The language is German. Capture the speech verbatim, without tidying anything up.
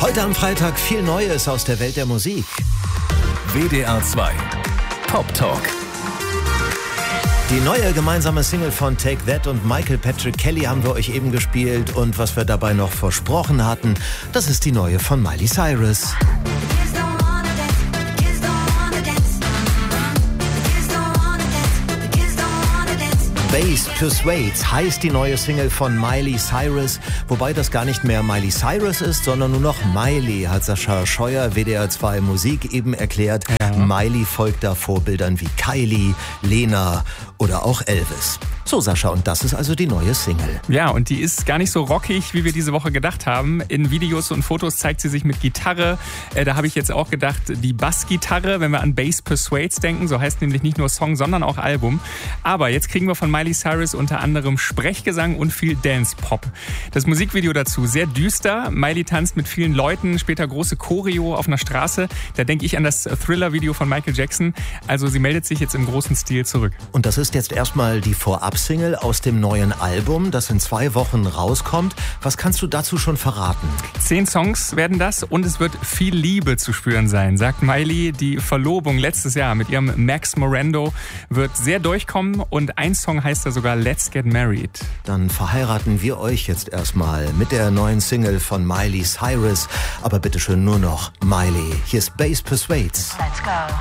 Heute am Freitag viel Neues aus der Welt der Musik. W D R zwei Pop Talk. Die neue gemeinsame Single von Take That und Michael Patrick Kelly haben wir euch eben gespielt. Und was wir dabei noch versprochen hatten, das ist die neue von Miley Cyrus. Bass Persuades heißt die neue Single von Miley Cyrus, wobei das gar nicht mehr Miley Cyrus ist, sondern nur noch Miley, hat Sascha Scheuer, W D R zwei Musik, eben erklärt. Ja. Miley folgt da Vorbildern wie Kylie, Lena oder auch Elvis. So, Sascha, und das ist also die neue Single. Ja, und die ist gar nicht so rockig, wie wir diese Woche gedacht haben. In Videos und Fotos zeigt sie sich mit Gitarre. Äh, da habe ich jetzt auch gedacht, die Bassgitarre, wenn wir an Bass Persuades denken, so heißt nämlich nicht nur Song, sondern auch Album. Aber jetzt kriegen wir von Miley Cyrus unter anderem Sprechgesang und viel Dance-Pop. Das Musikvideo dazu sehr düster. Miley tanzt mit vielen Leuten, später große Choreo auf einer Straße. Da denke ich an das Thriller-Video von Michael Jackson. Also sie meldet sich jetzt im großen Stil zurück. Und das ist jetzt erstmal die Vorab-Single aus dem neuen Album, das in zwei Wochen rauskommt. Was kannst du dazu schon verraten? Zehn Songs werden das und es wird viel Liebe zu spüren sein, sagt Miley. Die Verlobung letztes Jahr mit ihrem Max Morando wird sehr durchkommen und ein Song heißt da sogar Let's Get Married. Dann verheiraten wir euch jetzt erstmal mit der neuen Single von Miley Cyrus. Aber bitteschön nur noch Miley. Hier ist Bass Persuades. Let's go.